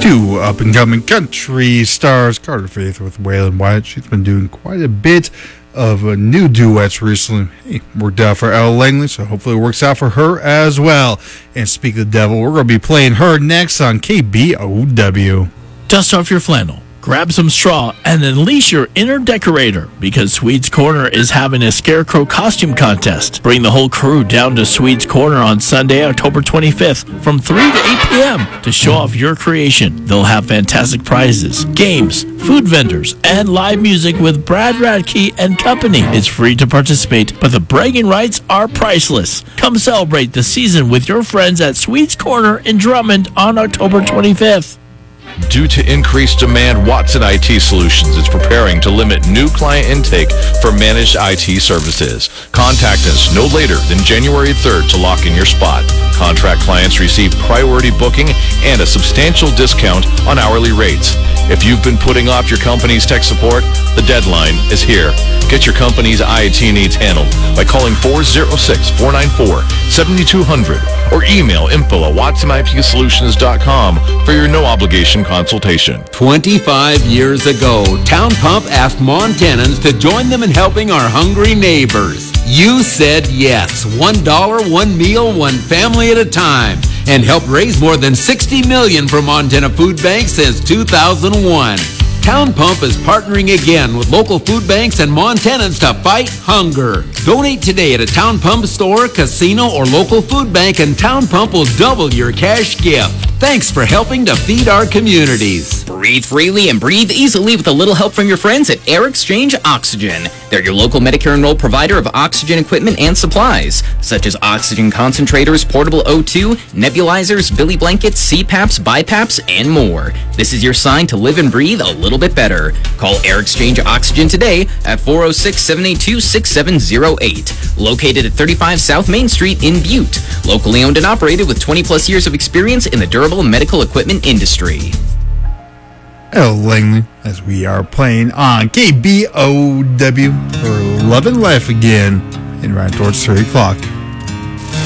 Two up-and-coming country stars, Carter Faith with Waylon Wyatt. She's been doing quite a bit of new duets recently. Hey, worked out for Elle Langley, so hopefully it works out for her as well. And speak of the devil, we're going to be playing her next on KBOW. Dust off your flannel, grab some straw, and unleash your inner decorator, because Swede's Corner is having a scarecrow costume contest. Bring the whole crew down to Swede's Corner on Sunday, October 25th from 3 to 8 p.m. to show off your creation. They'll have fantastic prizes, games, food vendors, and live music with Brad Radke and company. It's free to participate, but the bragging rights are priceless. Come celebrate the season with your friends at Swede's Corner in Drummond on October 25th. Due to increased demand, Watson IT Solutions is preparing to limit new client intake for managed IT services. Contact us no later than January 3rd to lock in your spot. Contract clients receive priority booking and a substantial discount on hourly rates. If you've been putting off your company's tech support, the deadline is here. Get your company's IT needs handled by calling 406-494-7200 or email info@watsonipsolutions.com for your no-obligation consultation. 25 years ago, Town Pump asked Montanans to join them in helping our hungry neighbors. You said yes. $1, one meal, one family at a time, and helped raise more than $60 million for Montana Food Bank since 2001. Town Pump is partnering again with local food banks and Montanans to fight hunger. Donate today at a Town Pump store, casino, or local food bank, and Town Pump will double your cash gift. Thanks for helping to feed our communities. Breathe freely and breathe easily with a little help from your friends at Air Exchange Oxygen. They're your local Medicare enrolled provider of oxygen equipment and supplies, such as oxygen concentrators, portable O2, nebulizers, Billy blankets, CPAPs, BiPAPs, and more. This is your sign to live and breathe a little bit better. Call Air Exchange Oxygen today at 406-782-6708. Located at 35 South Main Street in Butte. Locally owned and operated with 20 plus years of experience in the durable medical equipment industry. Elle Langley, as we are playing on KBOW for Love and Life again, and right towards 3 o'clock.